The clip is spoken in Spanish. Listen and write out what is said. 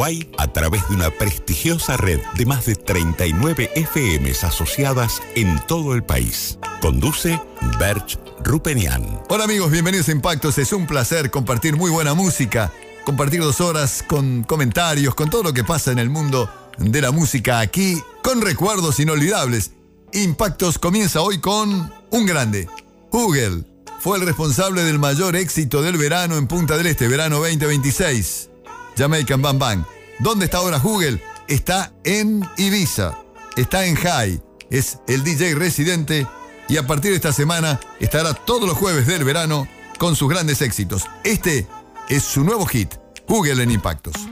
Uruguay a través de una prestigiosa red de más de 39 FMs asociadas en todo el país. Conduce Berch Rupenian. Hola amigos, bienvenidos a Impactos. Es un placer compartir muy buena música, compartir 2 horas con comentarios, con todo lo que pasa en el mundo de la música aquí, con recuerdos inolvidables. Impactos comienza hoy con un grande. Jugel fue el responsable del mayor éxito del verano en Punta del Este, verano 2026. Jamaican Bam Bam. ¿Dónde está ahora Jugel? Está en Ibiza, está en High, es el DJ residente y a partir de esta semana estará todos los jueves del verano con sus grandes éxitos. Este es su nuevo hit, Jugel en Impactos.